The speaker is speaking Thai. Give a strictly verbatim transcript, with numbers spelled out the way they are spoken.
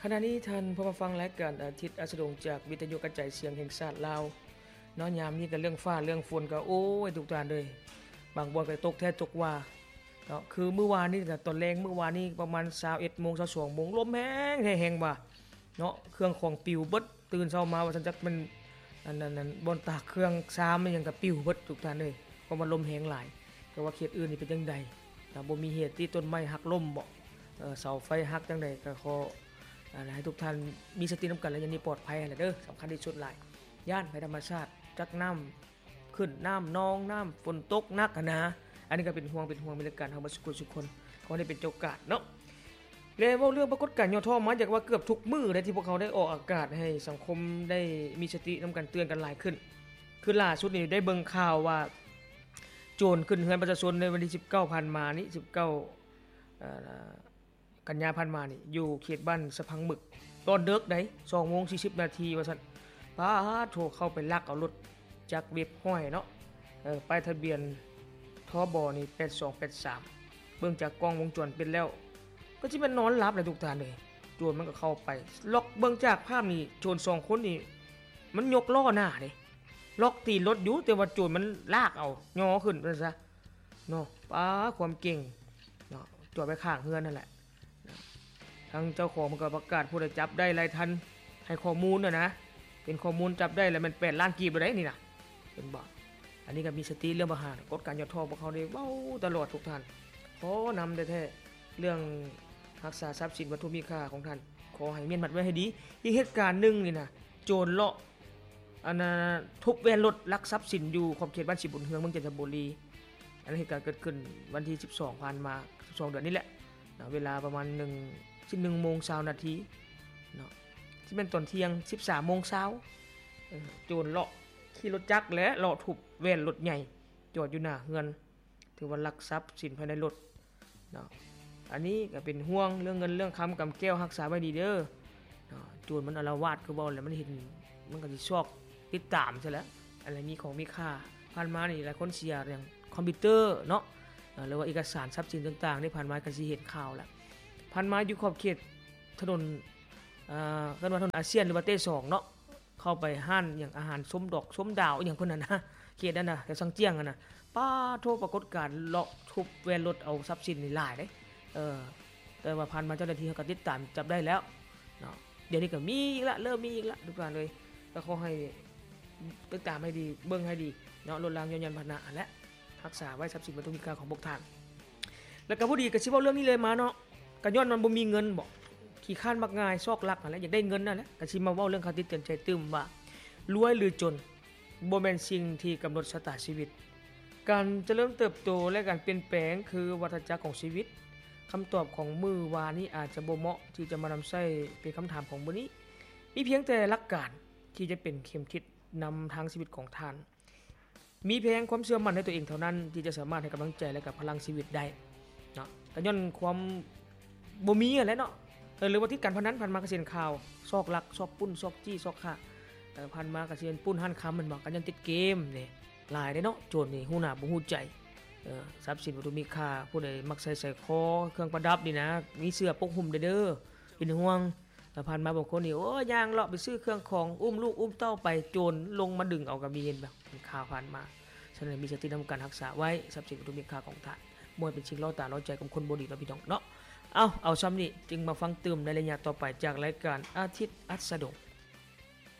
ขณะนี้ท่านผู้มาฟังรายการอาทิตย์อัสดงจากวิทยุกระจายเสียงแห่งชาติลาวเนาะยามนี้ก็เรื่องฟ้าเรื่องฝนก็โอ้ยทุกท่านเลยบางบ่อนก็ตกแท้ตกว่าเนาะคือเมื่อวานนี้ก็ตอนแรงเมื่อวานนี้ประมาณ ยี่สิบเอ็ดโมง ยี่สิบสองโมงลมแห้งแห้งๆว่าเนาะเครื่องของปิวเบิดตื่นเช้ามาว่าซั่นจักมันอันนั้นๆบ่อนตากเครื่องซามมันหยังก็ปิวเบิดทุกท่านเลยเพราะมันลมแห้งหลายแต่ว่าเขตอื่นนี่เป็นจังได๋ถ้าบ่มีเหตุที่ต้นไม้หักล้มบ่เอ่อเสาไฟหักจังได๋ก็ขอให้ทุกท่านมีสตินํกันและอย่างนี้ปลอดภัยแหละเด้อสำคัญที่สุดหลายย่านภัยธรรมชาติจักน้ำขึ้นน้ำนองน้ำฝนตกหนักนะอันนี้ก็เป็นห่วงเป็นห่วงบรรยากาศเฮาบ่สุขทุกคนขอได้เป็นเจ้ากาดเนาะแล้วเว้าเรื่องปรากฏการณ์ย่อท้อมาจากว่าเกือบทุกมื้อได้ที่พวกเขาได้ออกอากาศให้สังคมได้มีสตินํกันเตือนกันหลายขึ้นคือล่าสุดนี่ได้เบิ่งข่าวว่าโจรขึ้นเรือนประชาชนในวันที่สิบเก้าผ่านมานี้สิบเก้าเอ่อกันยาผ่านมานี่อยู่เขตบ้านสะพังหมึกตอนดึกได้ สองโมงสี่สิบ นาทีว่าซั่นป้าโทรเข้าไปลักเอารถจากเว็บห้อยเนาะเออป้ายทะเบียนทบนี่แปดสองแปดสามเบิ่งจากกล้องวงจรปิดแล้วก็สิแม่นนอนหลับเลยทุกท่านเลยโจรมันก็เข้าไปล็อกเบิ่งจากภาพนี่โจรสองคนนี่มันยกล้อหน้าเด้ล็อกตีรถอยู่แต่ว่าโจรมันลากเอาย่อขึ้นว่าซะเนาะป้าความเก่งเนาะจอดไปข้างเฮือนนั่นแหละทางเจ้าของมันก็ประกาศผู้ใดจับได้รายทันให้ข้อมูลน่ะนะเป็นข้อมูลจับได้แล้วมันแปดล้านกีบบ่ได้นี่น่ะเป็นบ่อันนี้ก็มีสติเรื่องบ่หากฎการย่อท้อพวกเขาได้เว้าตลอดทุกท่านขอนำแท้ๆเรื่องรักษาทรัพย์สินวัตถุมีค่าของท่านขอให้เมียนมัดไว้ให้ดีอีกเหตุการณ์นึงนี่น่ะโจรเลาะอันน่ะทุบแว่นรถลักทรัพย์สินอยู่ขอบเขตบ้านสิบุญเฮืองเมืองจันทบุรีอันนี้เหตุการณ์เกิดขึ้นวันที่สิบสองผ่านมาสิบสองเดือนนี้แหละนะเวลาประมาณหนึ่ง สิบเอ็ดโมงยี่สิบนาทีเนาะที่เป็นตอนเที่ยง สิบสามโมงเช้าเออโจรเลาะขี่รถจักรและเลาะทุบแว่นรถใหญ่จอดอยู่หน้าเฮือนถือว่าลักทรัพย์สินภายในรถเนาะอันนี้ก็เป็นห่วงเรื่องเงินเรื่องคำกำแก้วรักษาไว้ดีเด้อเนาะโจรมันอาละวาดคือบ่แล้วมันเห็นมันก็สิชอบติดตามซะแล้วอะไรมีของมีค่าผ่านมานี่หลายคนเสียอย่างคอมพิวเตอร์เนาะหรือว่าเอกสารทรัพย์สินต่างๆที่ผ่านมาก็สิเห็นข่าวแล้วผ่านมาอยู่ขอบเขตถนนอ่าเรียกว่าถนนอาเซียนหรือว่าเต้สองเนาะเข้าไปห้านอย่างอาหารส้มดอกส้มดาวอย่างเพิ่นน่ะนะเขตนั้นน่ะแถวสังเจียงนั่นน่ะป้าโทรปรากฏการณ์เลาะทุบแว่นรถเอาทรัพย์สินนี่หลายเด้เออแต่ว่าผ่านมาเจ้าหน้าที่เขาก็ติดตามจับได้แล้วเนาะเดี๋ยวนี้ก็มีอีกละเริ่มมีอีกละทุกท่านเลยก็ขอให้ติดตามให้ดีเบิ่งให้ดีเนาะลดละย้อนยันพนะและรักษาไว้ทรัพย์สินวัตถุมีค่าของพวกท่านแล้วก็ผู้ดีก็สิเว้าเรื่องนี้เลยมาเนาะก็ย้อนมันบ่มีเงินบ่ขี้ค้านมักง่ายซอกลักนั่นแหละอยากได้เงินนั่นแหละก็สิมาเว้าเรื่องคติเตือนใจตึมว่ารวยหรือจนบ่แม่นสิ่งที่กำหนดชะตาชีวิตการเจริญเติบโตและการเปลี่ยนแปลงคือวัฏจักรของชีวิตคำตอบของมื้อวานนี้อาจจะบ่เหมาะที่จะมานำใช้เป็นคำถามของมื้อนี้มีเพียงแต่หลักการที่จะเป็นเข็มทิศนำทางชีวิตของท่านมีเพียงความเชื่อมั่นในตัวเองเท่านั้นที่จะสามารถให้กำลังใจและกับพลังชีวิตได้เนาะแต่ย้อนความบ่มีนั่นแหละเนาะเออหรือว่าที่การพนันผ่านมาก็เสียนข่าวซอกลักซอกปุ้นซอกจี้ซอกค่าเออผ่านมาก็เสียนปุ้นหั่นค้ำมันบอกกันยันติดเกมนี่หลายเด้เนาะโจรนี่ฮู้หน้าบ่ฮู้ใจเออทรัพย์สินวัตถุมีค่าผู้ใดมักใส่ใส่คอเครื่องประดับนี่นะมีเสื้อปกหุ้มเด้อเด้อเป็นห่วงแต่ผ่านมาบางคนนี่โอ้ย่างเลาะไปซื้อเครื่องของอุ้มลูกอุ้มเต้าไปโจรลงมาดึงเอาก็มีเห็นแบบข่าวผ่านมาฉะนั้นมีสตินำการรักษาไว้ทรัพย์สินวัตถุมีค่าของท่านบ่ให้เป็นสิ่งล่อตาล่อใจของคนบ่ดีเนาะพี่น้องเนาะเอาเอาซ้ำนี่จึงมาฟังเติมในระยะต่อไปจากรายการอาทิตย์อัสดง